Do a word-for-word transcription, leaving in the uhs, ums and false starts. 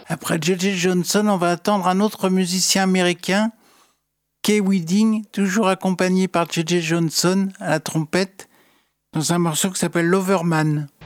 Après J J Johnson, on va attendre un autre musicien américain, Kay Wedding, toujours accompagné par J J Johnson à la trompette, dans un morceau qui s'appelle Loverman.